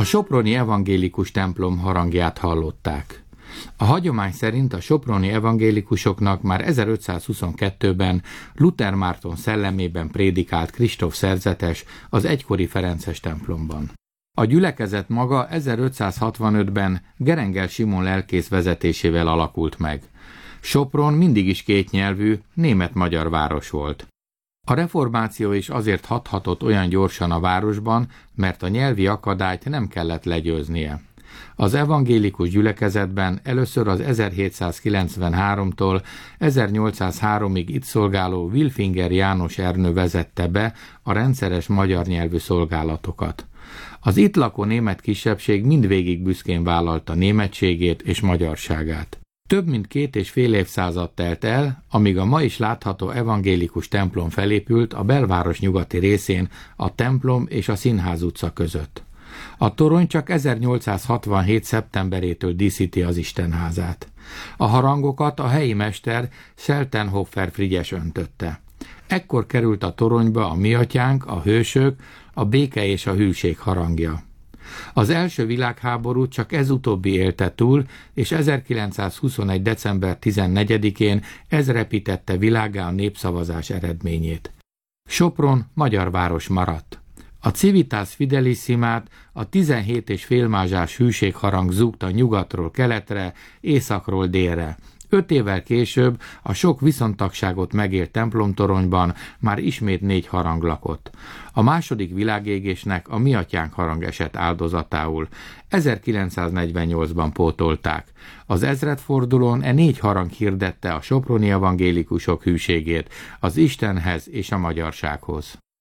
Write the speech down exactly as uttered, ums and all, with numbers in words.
A soproni evangélikus templom harangját hallották. A hagyomány szerint a soproni evangélikusoknak már ezerötszázhuszonkettőben Luther Márton szellemében prédikált Kristóf szerzetes az egykori ferences templomban. A gyülekezet maga ezerötszázhatvanötben Gerengel Simon lelkész vezetésével alakult meg. Sopron mindig is kétnyelvű, német-magyar város volt. A reformáció is azért hathatott olyan gyorsan a városban, mert a nyelvi akadályt nem kellett legyőznie. Az evangélikus gyülekezetben először az ezerhétszázkilencvenháromtól ezernyolcszázháromig itt szolgáló Wilfinger János Ernő vezette be a rendszeres magyar nyelvű szolgálatokat. Az itt lakó német kisebbség mindvégig büszkén vállalta németségét és magyarságát. Több mint két és fél évszázad telt el, amíg a ma is látható evangélikus templom felépült a belváros nyugati részén a templom és a Színház utca között. A torony csak ezernyolcszázhatvanhét szeptemberétől díszíti az Istenházát. A harangokat a helyi mester Seltenhofer Frigyes öntötte. Ekkor került a toronyba a Mi Atyánk, a Hősök, a Béke és a Hűség harangja. Az első világháborút csak ez utóbbi élte túl, és ezerkilencszázhuszonegy. december tizennegyedikén ez repítette világgá a népszavazás eredményét. Sopron magyar város maradt. A Civitas Fidelissimát, a tizenhét és fél mázsás hűségharang zúgta nyugatról keletre, északról délre. Öt évvel később a sok viszontagságot megélt templomtoronyban már ismét négy harang lakott. A második világégésnek a Mi Atyánk harang esett áldozatául. ezerkilencszáznegyvennyolcban pótolták. Az ezredfordulón e négy harang hirdette a soproni evangélikusok hűségét az Istenhez és a magyarsághoz.